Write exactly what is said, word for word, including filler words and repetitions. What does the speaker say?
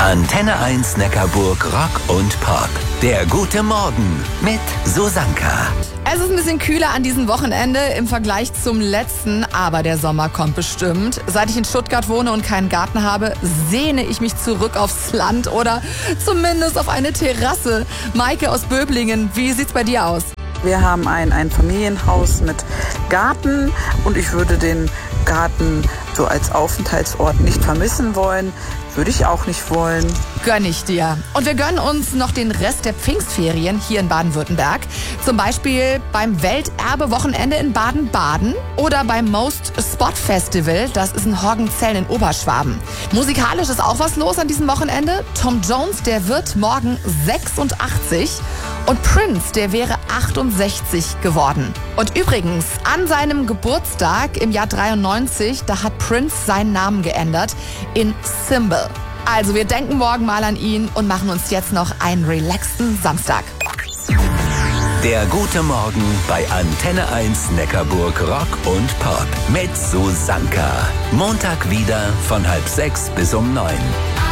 Antenne eins Neckarburg Rock und Pop. Der gute Morgen mit Susanka. Es ist ein bisschen kühler an diesem Wochenende im Vergleich zum letzten, aber der Sommer kommt bestimmt. Seit ich in Stuttgart wohne und keinen Garten habe, sehne ich mich zurück aufs Land oder zumindest auf eine Terrasse. Maike aus Böblingen, wie sieht's bei dir aus? Wir haben ein, ein Familienhaus mit Garten und ich würde den Garten so als Aufenthaltsort nicht vermissen wollen. Würde ich auch nicht wollen. Gönn ich dir. Und wir gönnen uns noch den Rest der Pfingstferien hier in Baden-Württemberg. Zum Beispiel beim Welterbe-Wochenende in Baden-Baden oder beim Most Spot Festival. Das ist in Horgenzell in Oberschwaben. Musikalisch ist auch was los an diesem Wochenende. Tom Jones, der wird morgen sechsundachtzig. Und Prince, der wäre achtundsechzig geworden. Und übrigens, an seinem Geburtstag im Jahr dreiundneunzig, da hat Prince seinen Namen geändert in Symbol. Also wir denken morgen mal an ihn und machen uns jetzt noch einen relaxten Samstag. Der gute Morgen bei Antenne eins Neckarburg Rock und Pop mit Susanka. Montag wieder von halb sechs bis um neun.